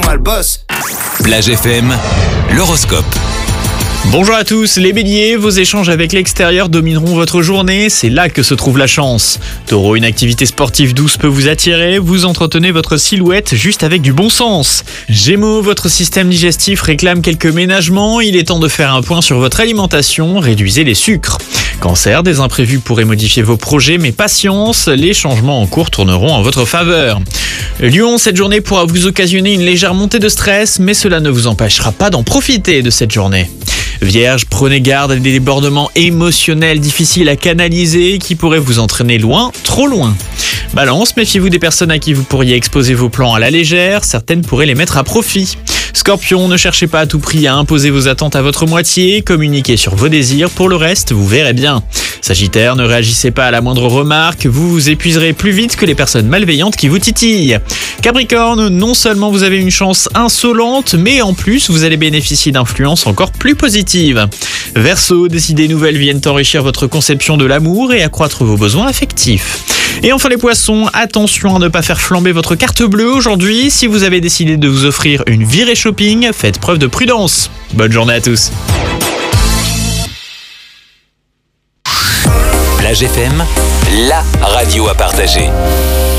pas le boss. Plage FM, l'horoscope. Bonjour à tous, les béliers, vos échanges avec l'extérieur domineront votre journée, c'est là que se trouve la chance. Taureau, une activité sportive douce peut vous attirer, vous entretenez votre silhouette juste avec du bon sens. Gémeaux, votre système digestif réclame quelques ménagements, il est temps de faire un point sur votre alimentation, réduisez les sucres. Cancer, des imprévus pourraient modifier vos projets, mais patience, les changements en cours tourneront en votre faveur. Lion, cette journée pourra vous occasionner une légère montée de stress, mais cela ne vous empêchera pas d'en profiter de cette journée. Vierge, prenez garde à des débordements émotionnels difficiles à canaliser qui pourraient vous entraîner loin, trop loin. Balance, méfiez-vous des personnes à qui vous pourriez exposer vos plans à la légère, certaines pourraient les mettre à profit. Scorpion, ne cherchez pas à tout prix à imposer vos attentes à votre moitié, communiquez sur vos désirs, pour le reste, vous verrez bien. Sagittaire, ne réagissez pas à la moindre remarque, vous vous épuiserez plus vite que les personnes malveillantes qui vous titillent. Capricorne, non seulement vous avez une chance insolente, mais en plus vous allez bénéficier d'influences encore plus positives. Verseau, des idées nouvelles viennent enrichir votre conception de l'amour et accroître vos besoins affectifs. Et enfin les poissons, attention à ne pas faire flamber votre carte bleue aujourd'hui. Si vous avez décidé de vous offrir une virée shopping, faites preuve de prudence. Bonne journée à tous. Plage FM, la radio à partager.